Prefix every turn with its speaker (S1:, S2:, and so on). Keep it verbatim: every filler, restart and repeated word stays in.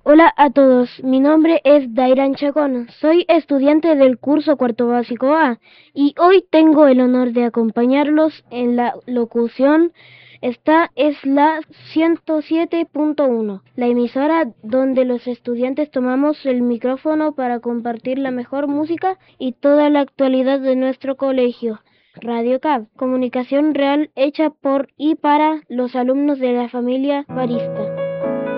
S1: Hola a todos, mi nombre es Dairan Chacón, soy estudiante del curso cuarto básico A y hoy tengo el honor de acompañarlos en la locución. Esta es la ciento siete punto uno, la emisora donde los estudiantes tomamos el micrófono para compartir la mejor música y toda la actualidad de nuestro colegio. Radio Cab, comunicación real hecha por y para los alumnos de la familia Barista.